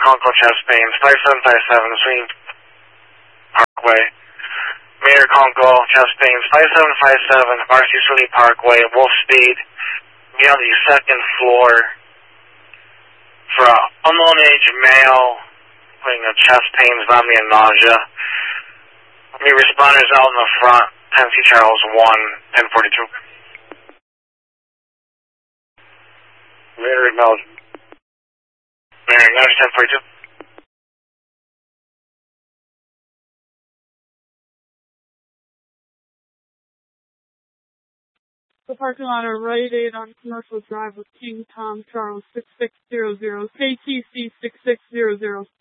Conco chest pains, 5757, Swing Parkway. Mayor Conco chest pains, 5757, RC Sweeney Parkway, Wolf Speed. Be on the second floor for an unknown age male having chest pains, vomiting, and nausea. Me responders out in the front, Tennessee Charles 1, 1042. Mayor acknowledged. Mayor acknowledged, 1042. The parking lot at Rite Aid on Commercial Drive with King Tom Charles 6600, KTC 6600.